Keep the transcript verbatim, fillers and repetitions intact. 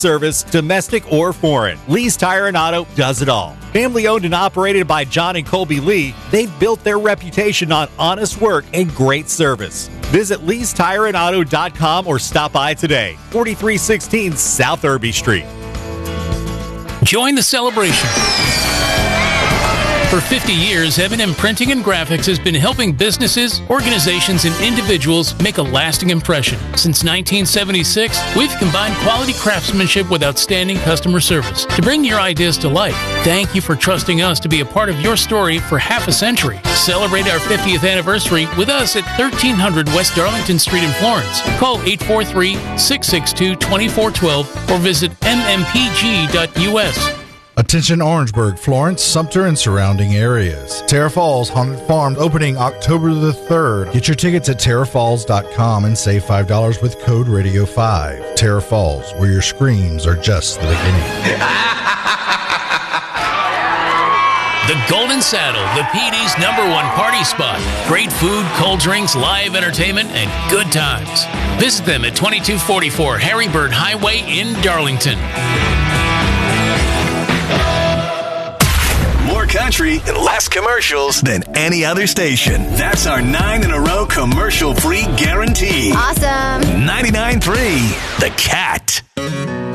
service, domestic or foreign. Lee's Tire and Auto does it all. Family owned and operated by John and Colby Lee, they've built their reputation on honest work and great service. Visit lees tire and auto dot com or stop by today. forty-three sixteen South Irby Street. Join the celebration. For fifty years, M and M Printing and Graphics has been helping businesses, organizations, and individuals make a lasting impression. Since nineteen seventy-six, we've combined quality craftsmanship with outstanding customer service to bring your ideas to life. Thank you for trusting us to be a part of your story for half a century. Celebrate our fiftieth anniversary with us at thirteen hundred West Darlington Street in Florence. Call eight four three, six six two, two four one two or visit m m p g dot u s. Attention Orangeburg, Florence, Sumter, and surrounding areas. Terra Falls Haunted Farm opening October the third. Get your tickets at terra falls dot com and save five dollars with code radio five. Terra Falls, where your screams are just the beginning. The Golden Saddle, the P D's number one party spot. Great food, cold drinks, live entertainment, and good times. Visit them at twenty-two forty-four Harry Bird Highway in Darlington. More country and less commercials than any other station. That's our nine in a row commercial-free guarantee. Awesome. ninety-nine point three The Cat.